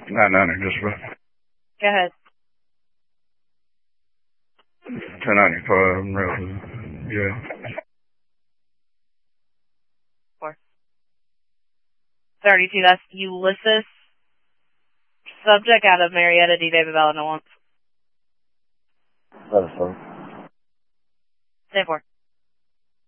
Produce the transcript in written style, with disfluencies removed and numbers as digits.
990, just about. Go ahead. 1095, yeah. 32, that's Ulysses. Subject out of Marietta D. David Bell, no one. That's fine. 10-4.